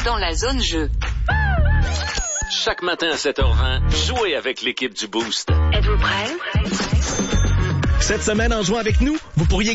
dans la zone jeu. Chaque matin à 7h20, jouez avec l'équipe du Boost. Êtes-vous prêts? Cette semaine, en jouant avec nous, vous pourriez